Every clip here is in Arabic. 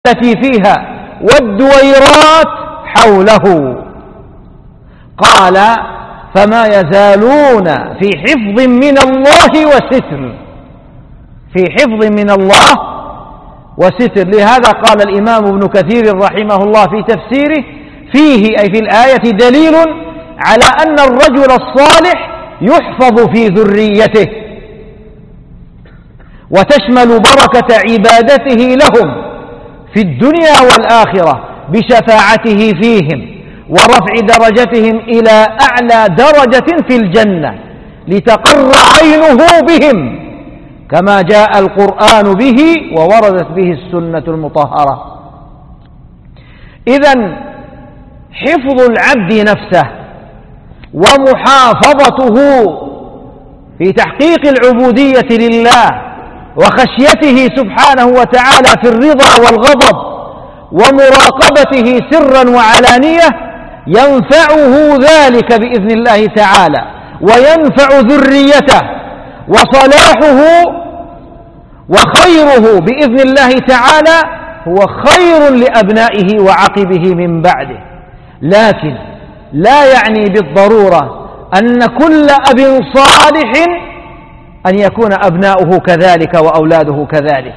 التي فيها والدويرات حوله. قال فما يزالون في حفظ من الله وستر، في حفظ من الله وستر. لهذا قال الإمام ابن كثير رحمه الله في تفسيره فيه أي في الآية دليل على أن الرجل الصالح يحفظ في ذريته، وتشمل بركة عبادته لهم في الدنيا والآخرة بشفاعته فيهم ورفع درجتهم إلى أعلى درجة في الجنة لتقر عينه بهم، كما جاء القرآن به ووردت به السنة المطهرة. إذن حفظ العبد نفسه ومحافظته في تحقيق العبودية لله وخشيته سبحانه وتعالى في الرضا والغضب ومراقبته سرا وعلانية ينفعه ذلك بإذن الله تعالى، وينفع ذريته، وصلاحه وخيره بإذن الله تعالى هو خير لأبنائه وعقبه من بعده. لكن لا يعني بالضرورة أن كل أب صالح أن يكون أبناؤه كذلك وأولاده كذلك،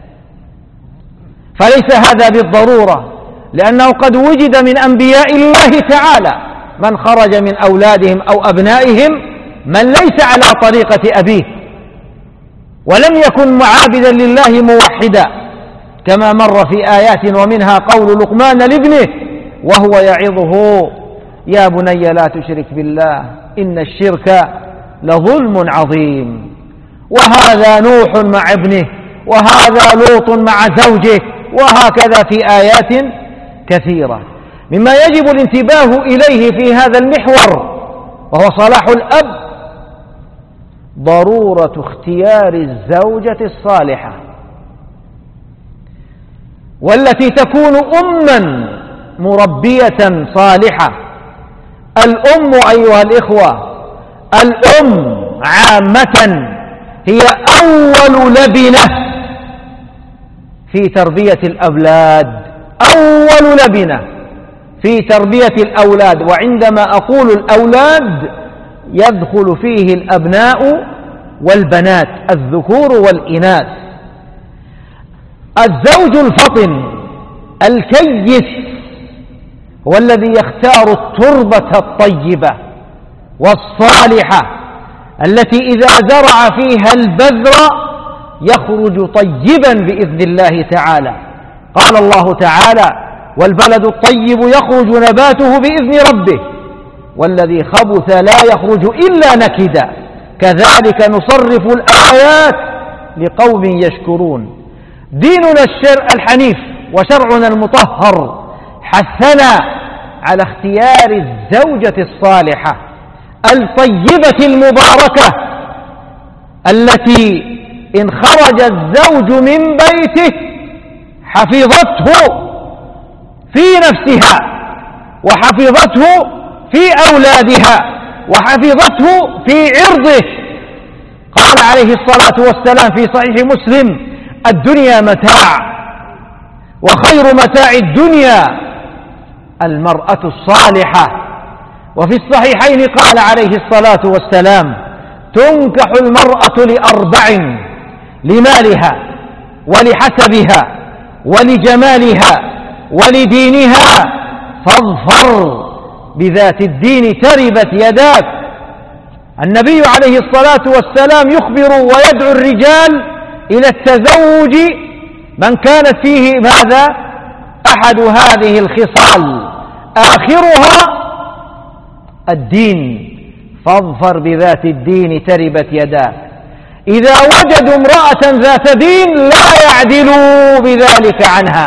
فليس هذا بالضرورة، لأنه قد وجد من أنبياء الله تعالى من خرج من أولادهم أو أبنائهم من ليس على طريقة أبيه ولم يكن معابدا لله موحدا، كما مر في آيات، ومنها قول لقمان لابنه وهو يعظه يا بني لا تشرك بالله إن الشرك لظلم عظيم. وهذا نوح مع ابنه، وهذا لوط مع زوجه، وهكذا في آيات كثيرة. مما يجب الانتباه إليه في هذا المحور وهو صلاح الأب ضرورة اختيار الزوجة الصالحة، والتي تكون أما مربية صالحة. الأم أيها الإخوة، الأم عامة هي أول لبنة في تربية الأولاد، أول لبنة في تربية الأولاد. وعندما أقول الأولاد يدخل فيه الأبناء والبنات، الذكور والإناث. الزوج الفطن الكيس هو الذي يختار التربة الطيبة والصالحة التي إذا زرع فيها البذر يخرج طيبا بإذن الله تعالى. قال الله تعالى والبلد الطيب يخرج نباته بإذن ربه والذي خبث لا يخرج إلا نكدا كذلك نصرف الآيات لقوم يشكرون. ديننا الحنيف وشرعنا المطهر حثنا على اختيار الزوجة الصالحة الطيبة المباركة التي إن خرج الزوج من بيته حفظته في نفسها وحفظته في أولادها وحفظته في عرضه. قال عليه الصلاة والسلام في صحيح مسلم الدنيا متاع وخير متاع الدنيا المرأة الصالحة. وفي الصحيحين قال عليه الصلاة والسلام تنكح المرأة لأربع: لمالها ولحسبها ولجمالها ولدينها فاظفر بذات الدين تربت يداك. النبي عليه الصلاة والسلام يخبر ويدعو الرجال إلى التزوج من كانت فيه ماذا؟ أحد هذه الخصال آخرها الدين، فاظفر بذات الدين تربت يداك. إذا وجدوا امرأة ذات دين لا يعدلوا بذلك عنها.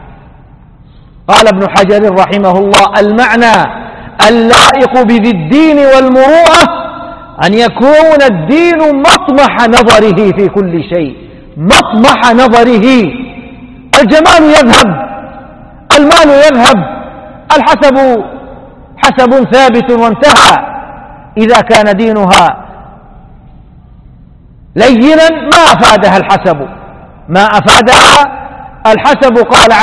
قال ابن حجر رحمه الله المعنى اللائق بذي الدين والمروءة أن يكون الدين مطمح نظره في كل شيء، مطمح نظره. الجمال يذهب، المال يذهب، الحسب حسب ثابت وانتهى. إذا كان دينها لينا ما أفادها الحسب، ما أفادها الحسب. قال